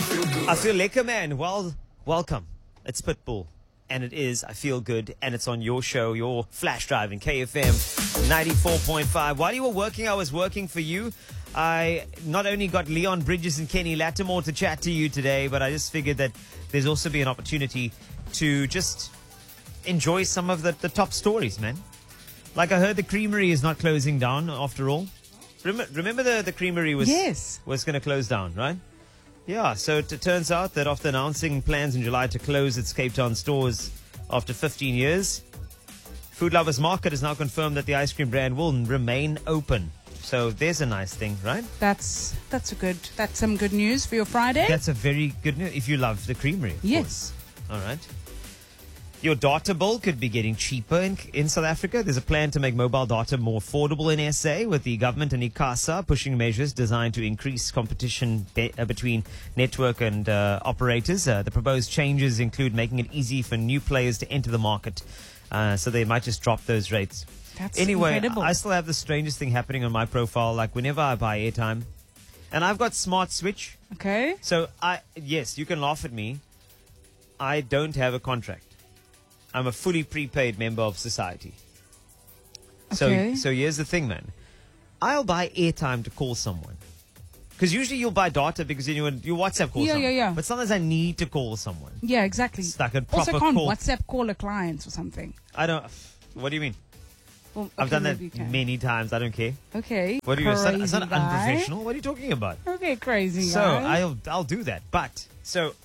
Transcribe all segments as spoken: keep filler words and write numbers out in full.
I feel lekker, man. Well, welcome. It's Pitbull. And it is I Feel Good. And it's on your show, your flash drive in K F M ninety-four point five. While you were working, I was working for you. I not only got Leon Bridges and Kenny Lattimore to chat to you today, but I just figured that there's also be an opportunity to just enjoy some of the, the top stories, man. Like I heard the Creamery is not closing down after all. Remember, remember the, the Creamery was, yes. was going to close down, right? Yeah, so it, it turns out that after announcing plans in July to close its Cape Town stores after fifteen years, Food Lovers Market has now confirmed that the ice cream brand will remain open. So there's a nice thing, right? That's that's a good. That's some good news for your Friday. That's a very good news if you love the Creamery. Of yes. Course. All right. Your data bill could be getting cheaper in, in South Africa. There's a plan to make mobile data more affordable in S A, with the government and ICASA pushing measures designed to increase competition be, uh, between network and uh, operators. Uh, the proposed changes include making it easy for new players to enter the market, uh, so they might just drop those rates. That's anyway, incredible. I still have the strangest thing happening on my profile. Like whenever I buy airtime, and I've got Smart Switch. Okay. So I yes, you can laugh at me. I don't have a contract. I'm a fully prepaid member of society. Okay. So, so here's the thing, man. I'll buy airtime to call someone. Because usually you'll buy data because you you WhatsApp call Yeah, someone. yeah, yeah. But sometimes I need to call someone. Yeah, exactly. It's like a also, proper can't call. WhatsApp call a client or something. I don't. What do you mean? Well, I've okay, done that maybe you can. many times. I don't care. Okay. What do you? It's not, Crazy it's not guy. unprofessional. What are you talking about? Okay, crazy. So guy. I'll I'll do that. But so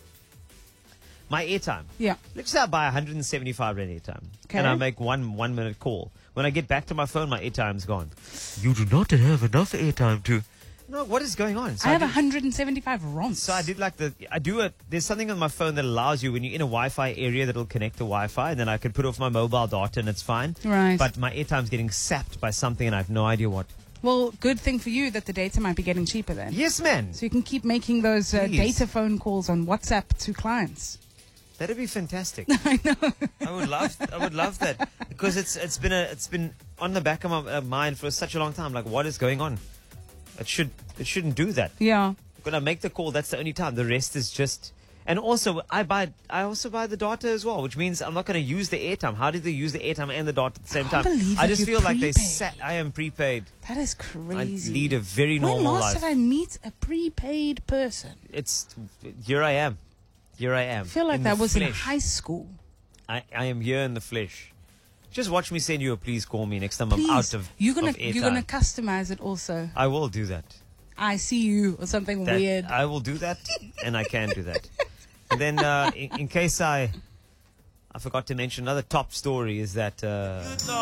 my airtime. Yeah. Let's say I buy one hundred seventy-five rand airtime, Okay. and I make one one minute call. When I get back to my phone, my airtime's gone. You do not have enough airtime to. No, what is going on? So I have did, one hundred seventy-five ROMs. So I did like the. I do it. There's something on my phone that allows you when you're in a Wi-Fi area that'll connect to Wi-Fi, and then I can put off my mobile data and it's fine. Right. But my airtime's getting sapped by something, and I have no idea what. Well, good thing for you that the data might be getting cheaper then. Yes, man. So you can keep making those uh, Please. data phone calls on WhatsApp to clients. That'd be fantastic. I know. I would love, I would love that because it's it's been a it's been on the back of my uh, mind for such a long time. Like, what is going on? It should it shouldn't do that. Yeah. When I make the call, that's the only time. The rest is just. And also, I buy I also buy the data as well, which means I'm not going to use the airtime. How did they use the airtime and the data at the same I can't time? believe I that just you're feel like they prepaid. sat. I am prepaid. That is crazy. I lead a very when normal last life. did I meet a prepaid person? It's here I am. Here I am. I feel like in that the was in flesh. high school. I, I am here in the flesh. Just watch me send you a please call me next time Please, I'm out of you're gonna of you're gonna airtime. customize it also. I will do that. I see you or something that weird. I will do that, and I can do that. And then, uh, in, in case I, I forgot to mention another top story is that. Uh,